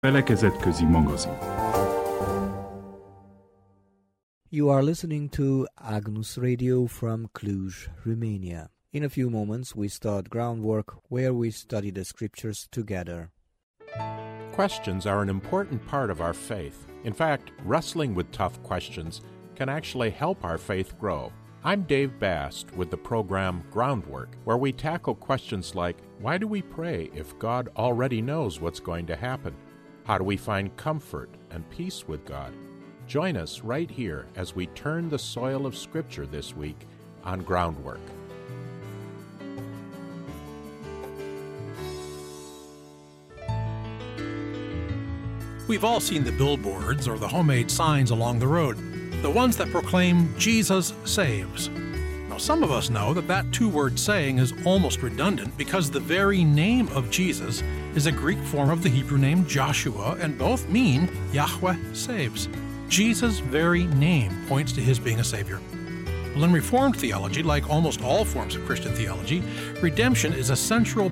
Felekezetközi magazin. You are listening to Agnus Radio from Cluj, Romania. In a few moments, we start groundwork where we study the scriptures together. Questions are an important part of our faith. In fact, wrestling with tough questions can actually help our faith grow. I'm Dave Bast with the program Groundwork, where we tackle questions like, why do we pray if God already knows what's going to happen? How do we find comfort and peace with God? Join us right here as we turn the soil of Scripture this week on Groundwork. We've all seen the billboards or the homemade signs along the road, the ones that proclaim Jesus saves. Now, some of us know that two-word saying is almost redundant because the very name of Jesus is a Greek form of the Hebrew name Joshua, and both mean Yahweh saves. Jesus' very name points to his being a savior. Well, in Reformed theology, like almost all forms of Christian theology, redemption is a central